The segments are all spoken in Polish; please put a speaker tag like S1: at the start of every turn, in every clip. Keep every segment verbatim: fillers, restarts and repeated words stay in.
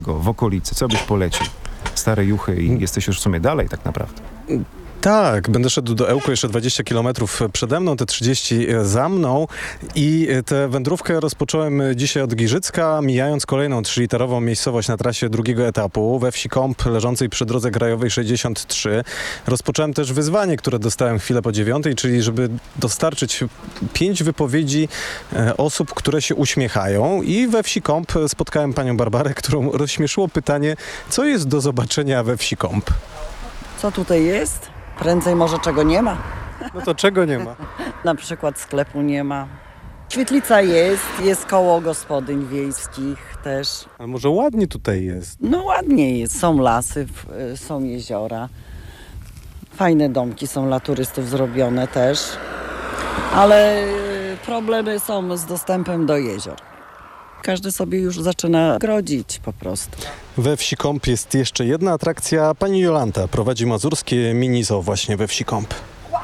S1: w okolicy, co byś polecił? Stare Juchy i jesteś już w sumie dalej tak naprawdę.
S2: Tak, będę szedł do Ełku jeszcze dwadzieścia kilometrów przede mną, te trzydzieści za mną i tę wędrówkę rozpocząłem dzisiaj od Giżycka, mijając kolejną trzyliterową miejscowość na trasie drugiego etapu we wsi Kąp leżącej przy drodze krajowej sześćdziesiąt trzy. Rozpocząłem też wyzwanie, które dostałem chwilę po dziewiątej, czyli żeby dostarczyć pięć wypowiedzi e, osób, które się uśmiechają i we wsi Kąp spotkałem panią Barbarę, którą rozśmieszyło pytanie, co jest do zobaczenia we wsi Kąp.
S3: Co tutaj jest? Prędzej może czego nie ma.
S2: No to czego nie ma?
S3: Na przykład sklepu nie ma. Świetlica jest, jest koło gospodyń wiejskich też.
S2: Ale może ładnie tutaj jest.
S3: No ładnie jest, są lasy, w- są jeziora. Fajne domki są dla turystów zrobione też. Ale problemy są z dostępem do jezior. Każdy sobie już zaczyna grodzić po prostu.
S2: We wsi Kąp jest jeszcze jedna atrakcja. Pani Jolanta prowadzi mazurskie mini zoo właśnie we wsi Kąp.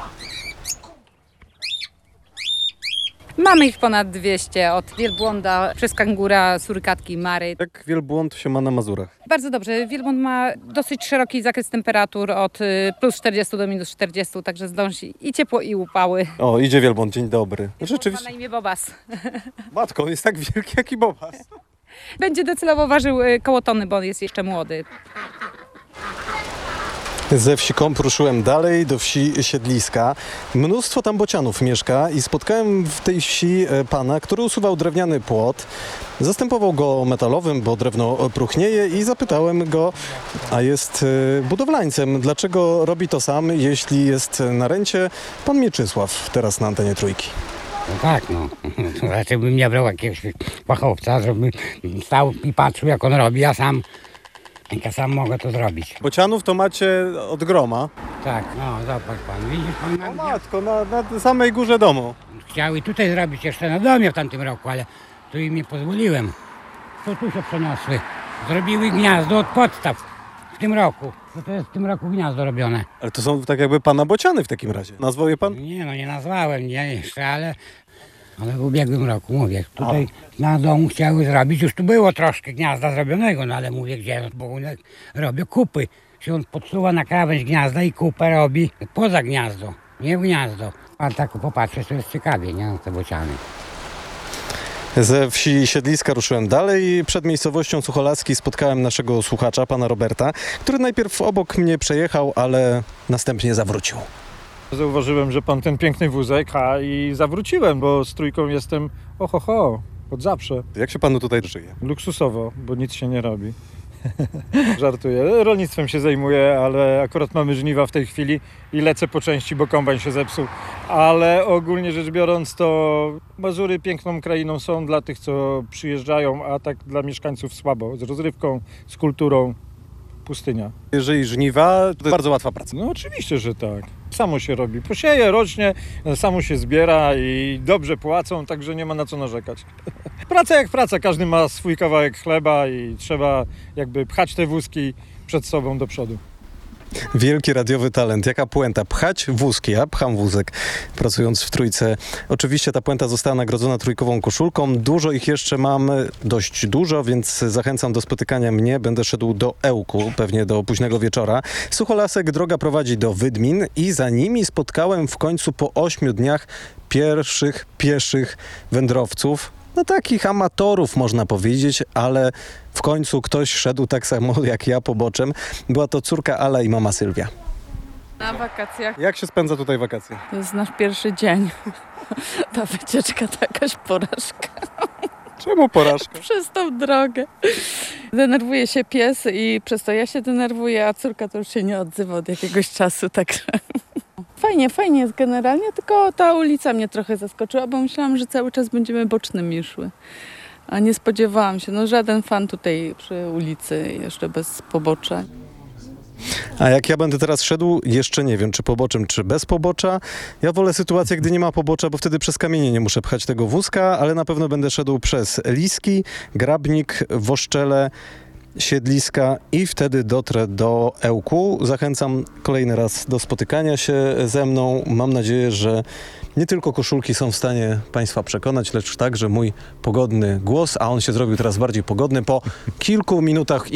S4: Mamy ich ponad dwieście, od wielbłąda przez kangura, surykatki, mary.
S2: Jak wielbłąd się ma na Mazurach?
S4: Bardzo dobrze. Wielbłąd ma dosyć szeroki zakres temperatur od y, plus czterdziestu do minus czterdziestu, także zdąży i ciepło, i upały.
S2: O, idzie wielbłąd, dzień dobry.
S4: Ma na
S2: Rzeczywiście,
S4: imię Bobas.
S2: matko, on jest tak wielki jak i Bobas.
S4: Będzie docelowo ważył y, koło tony, bo on jest jeszcze młody.
S2: Ze wsi Kąp ruszyłem dalej do wsi Siedliska. Mnóstwo tam bocianów mieszka i spotkałem w tej wsi e, pana, który usuwał drewniany płot. Zastępował go metalowym, bo drewno próchnieje i zapytałem go, a jest e, budowlańcem, dlaczego robi to sam, jeśli jest na rencie pan Mieczysław, teraz na antenie Trójki.
S5: No tak, no. Raczej bym nie brał jakiegoś fachowca, żeby stał i patrzył, jak on robi, a sam, jak ja sam mogę to zrobić.
S2: Bocianów to macie od groma.
S5: Tak, no zobacz pan, widzisz pan,
S2: O
S5: jak
S2: matko, na, na samej górze domu.
S5: chciały tutaj zrobić jeszcze na domie w tamtym roku, ale tu im nie pozwoliłem. To tu się przeniosły. Zrobiły gniazdo od podstaw w tym roku. To, to jest w tym roku gniazdo robione.
S2: Ale to są tak jakby pana bociany w takim razie. Nazwał je pan?
S5: Nie no, nie nazwałem, nie jeszcze, ale, ale w ubiegłym roku, mówię, tutaj na domu chciały zrobić, już tu było troszkę gniazda zrobionego, no ale mówię, gdzie, bo robię kupy. Się on podsuwa na krawędź gniazda i kupę robi poza gniazdo, nie w gniazdo. A tak popatrzeć, to jest ciekawie, nie, na te bociany.
S2: Ze wsi Siedliska ruszyłem dalej. Przed miejscowością Sucholacki spotkałem naszego słuchacza, pana Roberta, który najpierw obok mnie przejechał, ale następnie zawrócił.
S6: Zauważyłem, że pan ten piękny wózek, a i zawróciłem, bo z trójką jestem oho, ho, od zawsze.
S2: Jak się panu tutaj żyje?
S6: Luksusowo, bo nic się nie robi. Żartuję. Rolnictwem się zajmuję, ale akurat mamy żniwa w tej chwili i lecę po części, bo kombajn się zepsuł. Ale ogólnie rzecz biorąc, to Mazury piękną krainą są dla tych, co przyjeżdżają, a tak dla mieszkańców słabo. Z rozrywką, z kulturą, pustynia.
S2: Jeżeli żniwa, to jest bardzo łatwa praca.
S6: No oczywiście, że tak. Samo się robi. Posieje, rośnie, samo się zbiera i dobrze płacą, także nie ma na co narzekać. Praca jak praca, każdy ma swój kawałek chleba i trzeba jakby pchać te wózki przed sobą do przodu.
S2: Wielki radiowy talent. Jaka puenta? Pchać wózki. Ja pcham wózek, pracując w Trójce. Oczywiście ta puenta została nagrodzona trójkową koszulką. Dużo ich jeszcze mam, dość dużo, więc zachęcam do spotykania mnie. Będę szedł do Ełku, pewnie do późnego wieczora. Sucholasek droga prowadzi do Wydmin i za nimi spotkałem w końcu po ośmiu dniach pierwszych pieszych wędrowców. No takich amatorów można powiedzieć, ale w końcu ktoś szedł tak samo jak ja poboczem. Była to córka Ala i mama Sylwia.
S7: Na wakacjach.
S2: Jak się spędza tutaj wakacje?
S7: To jest nasz pierwszy dzień. Ta wycieczka to jakaś porażka
S2: Czemu porażka?
S7: przez tą drogę. Denerwuje się pies i przez to ja się denerwuję, a córka to już się nie odzywa od jakiegoś czasu, także... Fajnie, fajnie jest generalnie, tylko ta ulica mnie trochę zaskoczyła, bo myślałam, że cały czas będziemy bocznymi szły. A nie spodziewałam się, no żaden fan tutaj przy ulicy, jeszcze bez pobocza.
S2: A jak ja będę teraz szedł, jeszcze nie wiem, czy poboczem, czy bez pobocza. Ja wolę sytuację, gdy nie ma pobocza, bo wtedy przez kamienie nie muszę pchać tego wózka, ale na pewno będę szedł przez Liski, Grabnik, Woszczele, Siedliska i wtedy dotrę do Ełku. Zachęcam kolejny raz do spotykania się ze mną. Mam nadzieję, że nie tylko koszulki są w stanie Państwa przekonać, lecz także mój pogodny głos, a on się zrobił teraz bardziej pogodny po kilku minutach